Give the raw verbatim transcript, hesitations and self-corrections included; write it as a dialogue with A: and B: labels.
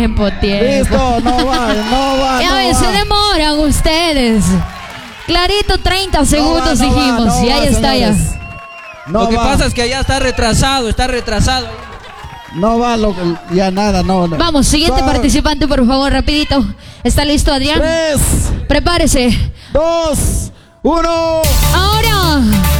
A: Tiempo, tiempo.
B: Listo, no va, no va.
A: Y a
B: no
A: ver,
B: va.
A: se demoran ustedes. Clarito, treinta segundos
B: no va,
A: dijimos.
B: no
A: y ahí
B: va,
A: está
B: señores.
A: ya.
B: No
C: Lo que
B: va,
C: pasa es que ya está retrasado, está retrasado.
B: no va, lo, ya nada, no, no.
A: Vamos, siguiente
B: Son
A: participante, por favor, rapidito. ¿Está listo, Adrián?
B: Tres,
A: Prepárese.
B: dos, uno.
A: Ahora.